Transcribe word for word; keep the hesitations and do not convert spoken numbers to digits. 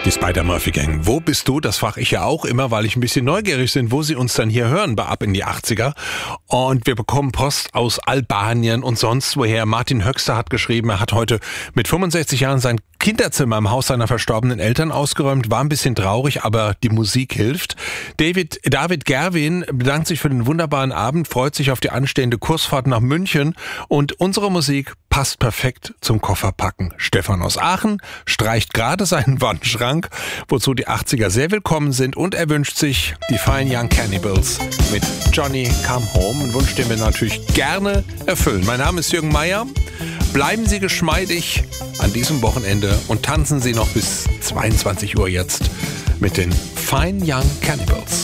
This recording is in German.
Die Spider-Murphy Gang. Wo bist du? Das frage ich ja auch immer, weil ich ein bisschen neugierig bin, wo sie uns dann hier hören bei Ab in die achtziger. Und wir bekommen Post aus Albanien und sonst woher. Martin Höxter hat geschrieben, er hat heute mit fünfundsechzig Jahren sein Kinderzimmer im Haus seiner verstorbenen Eltern ausgeräumt. War ein bisschen traurig, aber die Musik hilft. David, David Gerwin bedankt sich für den wunderbaren Abend, freut sich auf die anstehende Kursfahrt nach München. Und unsere Musik passt perfekt zum Kofferpacken. Stefan aus Aachen streicht gerade seinen Wandschrank, wozu die achtziger sehr willkommen sind, und er wünscht sich die Fine Young Cannibals mit Johnny Come Home. Ein Wunsch, den wir natürlich gerne erfüllen. Mein Name ist Jürgen Meier. Bleiben Sie geschmeidig an diesem Wochenende und tanzen Sie noch bis zweiundzwanzig Uhr jetzt mit den Fine Young Cannibals.